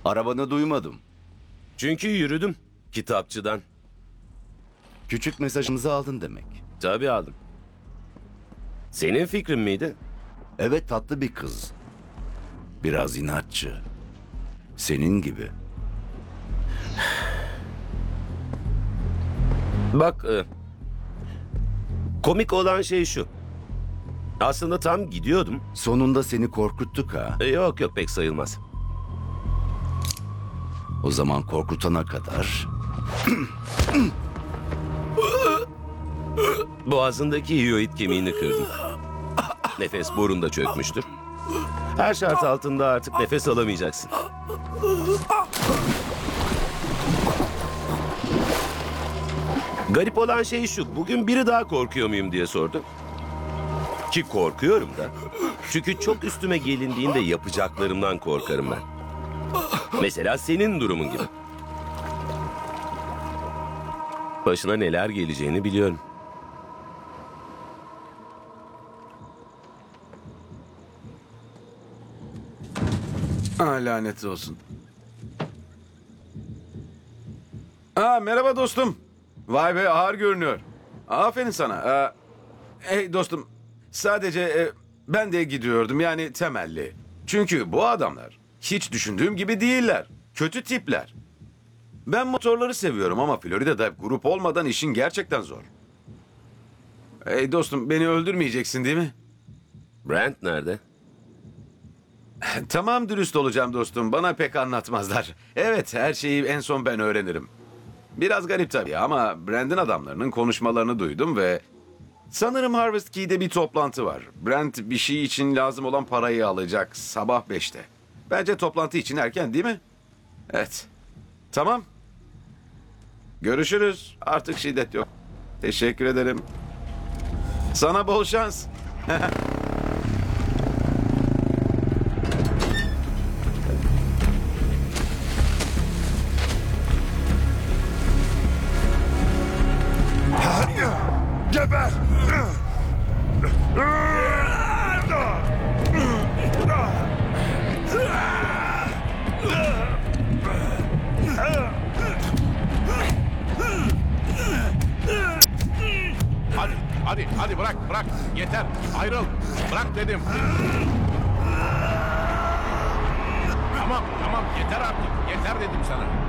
Arabanı duymadım. Çünkü yürüdüm kitapçıdan. Küçük mesajımızı aldın demek. Tabii aldım. Senin fikrin miydi? Evet, tatlı bir kız. Biraz inatçı. Senin gibi. Bak, komik olan şey şu. Aslında tam gidiyordum. Sonunda seni korkuttuk ha. Yok yok, pek sayılmaz. O zaman korkutana kadar... Boğazındaki hioid kemiğini kırdım. Nefes borunda çökmüştür. Her şart altında artık nefes alamayacaksın. Garip olan şey şu, bugün biri daha korkuyor muyum diye sordu. Ki korkuyorum da. Çünkü çok üstüme gelindiğinde yapacaklarımdan korkarım ben. Mesela senin durumun gibi. Başına neler geleceğini biliyorum. Lanet olsun. Merhaba dostum. Vay be, ağır görünüyor. Aferin sana. Hey dostum, sadece ben de gidiyordum, yani temelli. Çünkü bu adamlar hiç düşündüğüm gibi değiller. Kötü tipler. Ben motorları seviyorum ama Florida'da grup olmadan işin gerçekten zor. Hey dostum, beni öldürmeyeceksin değil mi? Brent nerede? Tamam, dürüst olacağım dostum. Bana pek anlatmazlar. Evet, her şeyi en son ben öğrenirim. Biraz garip tabii ama Brand'in adamlarının konuşmalarını duydum ve... Sanırım Harvest Key'de bir toplantı var. Brand bir şey için lazım olan parayı alacak sabah 5'te. Bence toplantı için erken değil mi? Evet. Tamam. Görüşürüz. Artık şiddet yok. Teşekkür ederim. Sana bol şans. Geber! Hadi bırak. Yeter. Ayrıl. Bırak dedim. Tamam yeter artık. Yeter dedim sana.